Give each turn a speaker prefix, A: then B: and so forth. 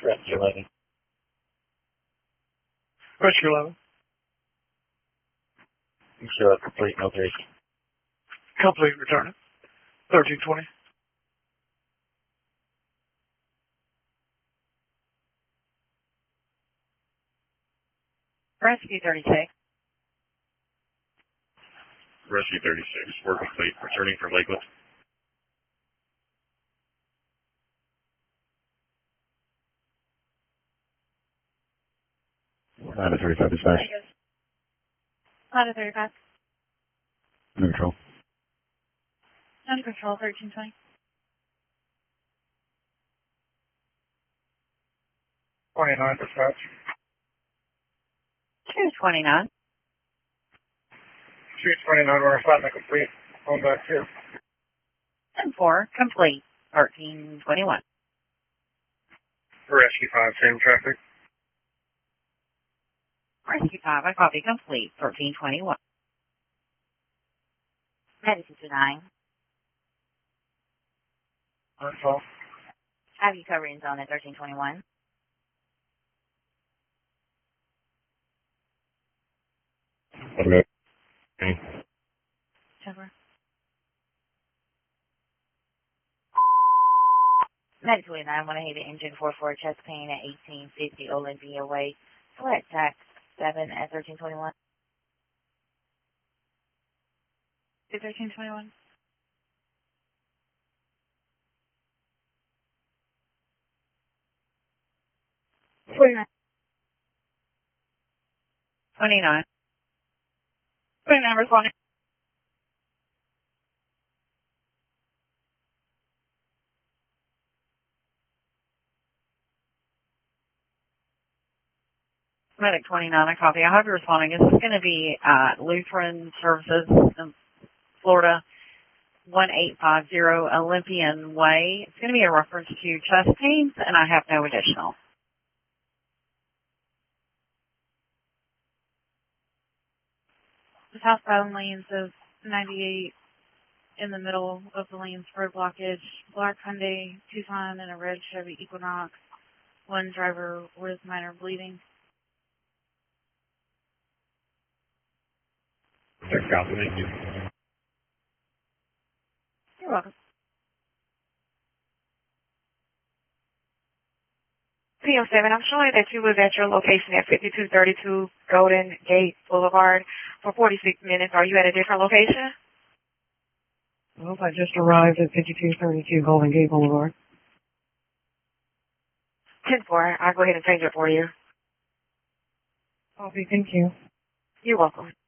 A: Rescue 11.
B: Rescue 11.
A: You show up complete, no break.
B: Complete, return it. 1320.
C: Rescue 36.
D: Rescue 36, we're complete. Returning from Lakeland.
A: Line of 35 dispatch.
C: Line of 35.
A: Under control.
C: Under control, 1320.
B: Dispatch.
C: 229.
B: 229, we're assignment complete. On back here.
C: 10-4, complete, 1321.
B: Rescue 5, same traffic.
C: Rescue 5, I copy, complete, 1321. Medicine to 9.
B: Alright,
C: Have you covering zone at 1321?
D: Okay.
C: Trevor. Medic 29, I want to hit the engine 44, chest pain at 1850 Olympia Way. Select tax 7 at 1321. 1321.
B: Clear.
C: 29. 29 responding. Medic 29, I copy. I hope you're responding. This is going to be Lutheran Services in Florida, 1850 Olympian Way. It's going to be a reference to chest pains, and I have no additional. The southbound lanes of 98 in the middle of the lanes for blockage. Black Hyundai Tucson and a red Chevy Equinox. One driver with minor bleeding.
D: Check out, thank you.
C: You're welcome. PM7, I'm showing that you was at your location at 5232 Golden Gate Boulevard for 46 minutes. Are you at a different location?
E: Well, I just arrived at 5232 Golden Gate Boulevard.
C: 10-4. I'll go ahead and change it for you.
E: Copy, thank you.
C: You're welcome.